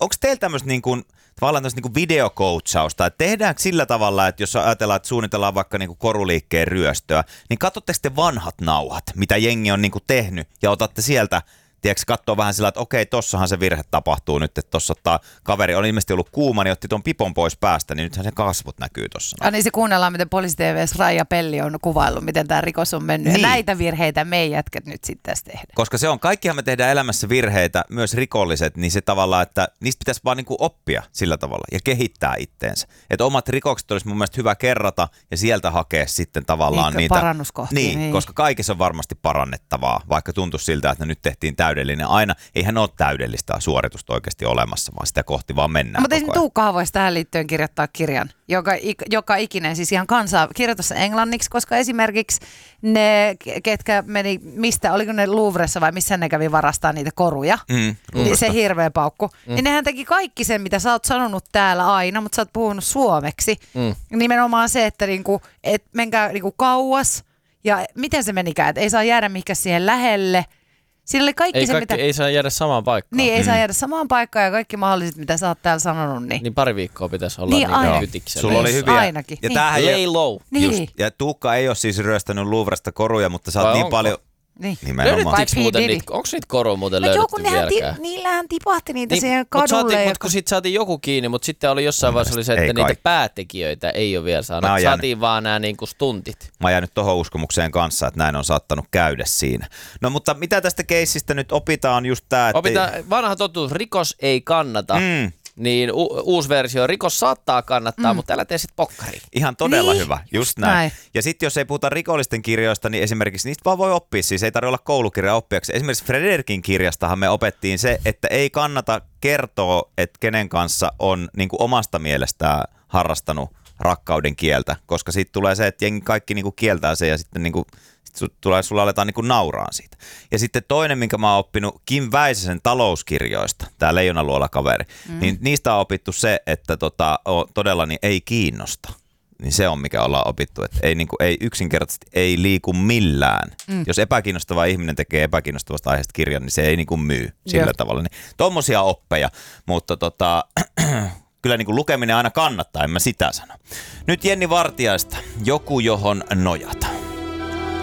onko teillä tämmöistä niin kuin, tavallaan tämmöistä niin kuin videocoachausta, että tehdäänkö sillä tavalla, että jos ajatellaan, että suunnitellaan vaikka niin kuin koruliikkeen ryöstöä, niin katsotte sitten vanhat nauhat, mitä jengi on niin kuin tehnyt, ja otatte sieltä, tiedätkö, katsoo vähän sillä, että okei, tossahan se virhe tapahtuu nyt, että tossa ottaa kaveri, on ilmeisesti ollut kuuma, niin otti ton pipon pois päästä, niin nythän sen kasvot näkyy tossa. Niin se kuunnellaan, miten Poliisi-TV:ssä Raija Pelli on kuvaillut, miten tämä rikos on mennyt. Niin. Ja näitä virheitä me ei jätkät nyt sitten tässä tehdä. Koska se on, kaikkihan me tehdään elämässä virheitä, myös rikolliset, niin se tavallaan, että niistä pitäisi vaan niin kuin oppia sillä tavalla ja kehittää itteensä. Että omat rikokset olisi mun mielestä hyvä kerrata ja sieltä hakea sitten tavallaan niin, niitä. Parannuskohtia. Niin, koska kaikessa on varmasti parannettavaa, vaikka tuntuisi siltä, että nyt tehtiin täydellinen. Aina, eihän ole täydellistä suoritusta oikeasti olemassa, vaan sitä kohti vaan mennään. Mutta ei Tuukkahan voisi tähän liittyen kirjoittaa kirjan, joka ikinen, siis ihan kansaa, kirjoita se englanniksi, koska esimerkiksi ne, ketkä meni, mistä, oliko ne Louvressa vai missä ne kävi varastaa niitä koruja, niin se hirveä paukku, niin nehän teki kaikki sen, mitä sä oot sanonut täällä aina, mutta sä oot puhunut suomeksi. Nimenomaan se, että niinku, et menkää niinku kauas, ja miten se menikään, että ei saa jäädä mihinkään siihen lähelle. Siinä oli kaikki se, mitä... Ei saa jäädä samaan paikkaan. Niin, ei saa jäädä samaan paikkaan ja kaikki mahdolliset, mitä sä oot täällä sanonut. Niin pari viikkoa pitäisi olla niin kytiksellä. Sulla oli hyviä. Ainakin. Ja niin. Lay low. Niin. Ja Tuukka ei ole siis ryöstänyt Louvresta koruja, mutta sä oot niin paljon... Niin. Onko niitä koruja muuten löydetty vieläkään? Niillähän tipahti niitä siihen kadulle. Mutta kun sitten saatiin joku kiinni, mutta sitten oli jossain vaiheessa se, että niitä päätekijöitä ei ole vielä saanut. Saatiin vaan nämä niinku stuntit. Mä oon jäänyt tohon uskomukseen kanssa, että näin on saattanut käydä siinä. No mutta mitä tästä keissistä nyt opitaan just tää, että... Opitaan vanha totuus, rikos ei kannata. Niin uusi versio, rikos saattaa kannattaa, mutta älä tee sit pokkariin. Ihan todella hyvä, just näin. Ja sitten jos ei puhuta rikollisten kirjoista, niin esimerkiksi niistä vaan voi oppia, siis ei tarvitse olla koulukirja oppiaksi. Esimerkiksi Frederikin kirjastahan me opettiin se, että ei kannata kertoa, että kenen kanssa on niin kuin omasta mielestään harrastanut rakkauden kieltä, koska siitä tulee se, että jengi kaikki niin kuin kieltää se ja sitten niin kuin sulla aletaan niin nauraan siitä. Ja sitten toinen, minkä mä oon oppinut Kim Väisäsen talouskirjoista, tää Leijonaluola-kaveri, niin niistä on opittu se, että todella niin ei kiinnosta. Niin se on, mikä ollaan opittu, että ei yksinkertaisesti ei liiku millään. Jos epäkiinnostava ihminen tekee epäkiinnostavasta aiheesta kirjan, niin se ei niin kuin myy sillä tavalla. Niin, tommosia oppeja, mutta kyllä niin kuin lukeminen aina kannattaa, en mä sitä sano. Nyt Jenni Vartiaista, joku johon nojata.